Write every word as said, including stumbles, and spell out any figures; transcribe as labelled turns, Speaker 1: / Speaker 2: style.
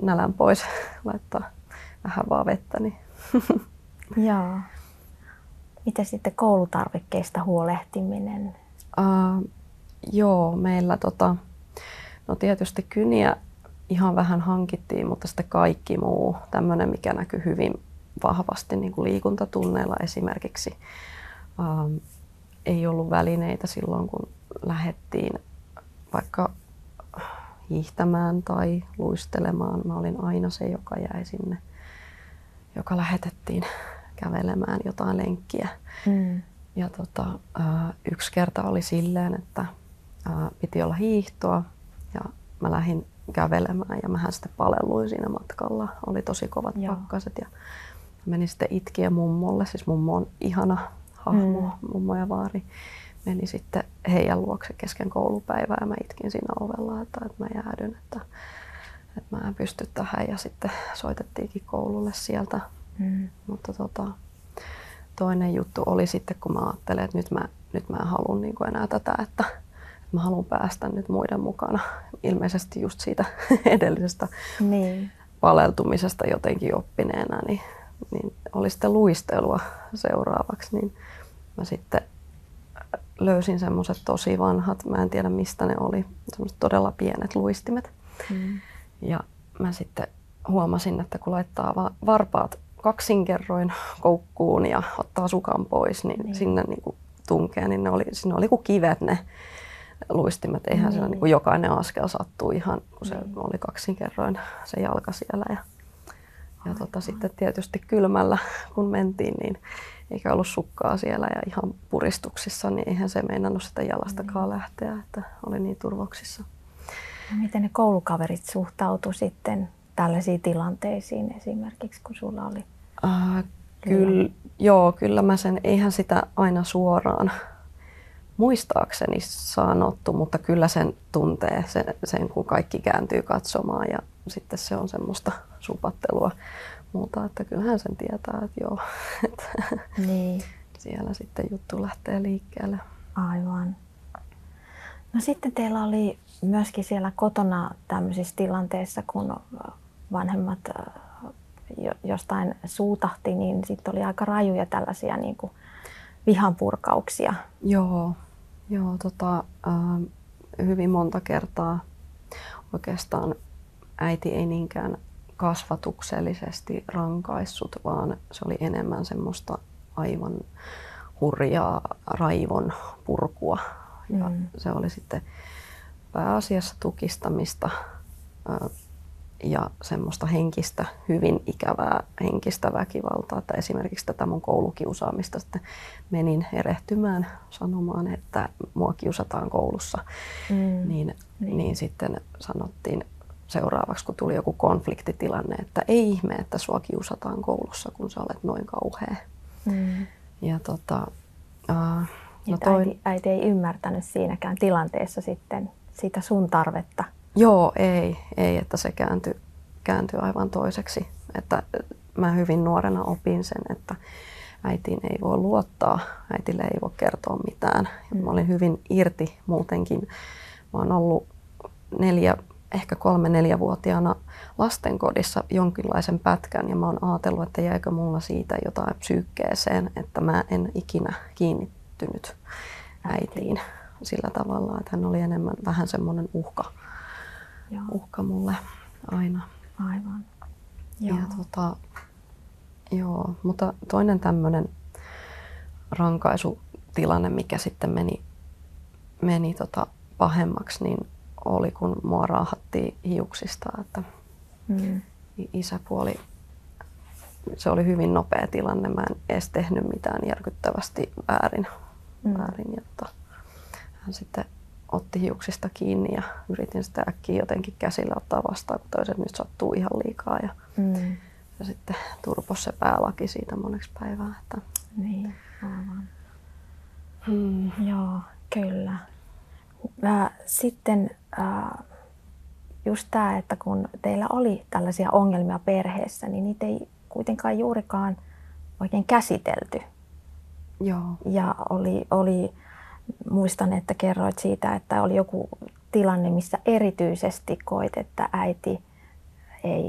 Speaker 1: nälän pois, laittaa vähän vaan vettä. Niin.
Speaker 2: Joo. Miten sitten koulutarvikkeista huolehtiminen?
Speaker 1: Uh, joo, meillä tota, no tietysti kyniä ihan vähän hankittiin, mutta sitten kaikki muu, tämmöinen mikä näkyy hyvin vahvasti niin kuin liikuntatunneilla esimerkiksi. Uh, ei ollut välineitä silloin, kun lähdettiin vaikka hiihtämään tai luistelemaan. Mä olin aina se, joka jäi sinne, joka lähetettiin kävelemään jotain lenkkiä. Mm. Ja tota, yksi kerta oli silleen, että piti olla hiihtoa ja mä lähdin kävelemään ja mähän sitten palelluin siinä matkalla. Oli tosi kovat Joo. pakkaset ja menin sitten itkiä mummolle. Siis mummo on ihana hahmo, mm. mummo ja vaari. Meni sitten heidän luokse kesken koulupäivää ja mä itkin siinä ovella, että, että mä jäädyn, että, että mä en pysty tähän ja sitten soitettiinkin koululle sieltä. Mm. Mutta tota, toinen juttu oli sitten, kun mä ajattelin, että nyt mä, nyt mä en halua niin kuin enää tätä, että, että mä haluan päästä nyt muiden mukana. Ilmeisesti just siitä edellisestä niin. paleltumisesta jotenkin oppineena, niin, niin oli sitten luistelua seuraavaksi. Niin mä sitten löysin semmoiset tosi vanhat, mä en tiedä mistä ne oli, semmoiset todella pienet luistimet. Mm. Ja mä sitten huomasin, että kun laittaa varpaat kaksinkerroin koukkuun ja ottaa sukan pois, niin mm. sinne niin kuin tunkee, niin ne oli, siinä oli kuin kivet ne luistimet. Eihän mm. siellä niin kuin jokainen askel sattuu ihan, kun se mm. oli kaksinkerroin se jalka siellä. Ja, ja tota, sitten tietysti kylmällä, kun mentiin, niin eikä ollut sukkaa siellä ja ihan puristuksissa, niin eihän se meinannut sitä jalastakaan mm. lähteä, että oli niin turvoksissa.
Speaker 2: No, miten ne koulukaverit suhtautu sitten tällaisiin tilanteisiin esimerkiksi, kun sulla oli?
Speaker 1: Äh, kyllä, joo, kyllä mä sen, eihän sitä aina suoraan muistaakseni sanottu, mutta kyllä sen tuntee, sen, sen kun kaikki kääntyy katsomaan ja sitten se on semmoista supattelua. Muuta, että kyllähän sen tietää, että joo, että niin. siellä sitten juttu lähtee liikkeelle.
Speaker 2: Aivan. No sitten teillä oli myöskin siellä kotona tämmöisissä tilanteissa, kun vanhemmat jostain suutahti, niin sitten oli aika rajuja tällaisia niin kuin vihanpurkauksia.
Speaker 1: Joo, joo tota, äh, hyvin monta kertaa oikeastaan äiti ei niinkään kasvatuksellisesti rankaissut, vaan se oli enemmän semmoista aivan hurjaa raivon purkua. Ja mm. se oli sitten pääasiassa tukistamista ja semmoista henkistä, hyvin ikävää henkistä väkivaltaa. Että esimerkiksi tätä mun koulukiusaamista sitten menin erehtymään sanomaan, että mua kiusataan koulussa. Mm. Niin, niin. niin sitten sanottiin seuraavaksi, kun tuli joku konfliktitilanne, että ei ihme, että sua kiusataan koulussa, kun sä olet noin kauhea. Mm. Ja tota, uh,
Speaker 2: no toi... äiti, äiti ei ymmärtänyt siinäkään tilanteessa sitten sitä sun tarvetta.
Speaker 1: Joo, ei, ei että se kääntyi, kääntyi aivan toiseksi. Että mä hyvin nuorena opin sen, että äitiin ei voi luottaa, äitille ei voi kertoa mitään. Mm. Mä olin hyvin irti muutenkin. Mä oon ollut neljä ehkä kolme-neljävuotiaana lastenkodissa jonkinlaisen pätkän ja mä oon ajatellut, että jäikö mulla siitä jotain psyykkeeseen, että mä en ikinä kiinnittynyt äitiin sillä tavalla, että hän oli enemmän vähän semmoinen uhka, Joo. uhka mulle aina.
Speaker 2: Aivan. Joo.
Speaker 1: Ja tota, joo, mutta toinen tämmöinen rankaisutilanne, mikä sitten meni, meni tota pahemmaksi, niin oli, kun mua raahattiin hiuksista, että mm. isäpuoli, se oli hyvin nopea tilanne, mä en edes tehnyt mitään järkyttävästi väärin. Mm. väärin jotta hän sitten otti hiuksista kiinni ja yritin sitä äkkiä jotenkin käsillä ottaa vastaan, kun toiset nyt sattuu ihan liikaa. Ja, mm. ja sitten turpos se päälaki siitä moneksi päivää. Että...
Speaker 2: Niin, aivan. Hmm. Joo, kyllä. Sitten just tämä, että kun teillä oli tällaisia ongelmia perheessä, niin niitä ei kuitenkaan juurikaan oikein käsitelty.
Speaker 1: Joo.
Speaker 2: Ja oli, oli, muistan, että kerroit siitä, että oli joku tilanne, missä erityisesti koit, että äiti ei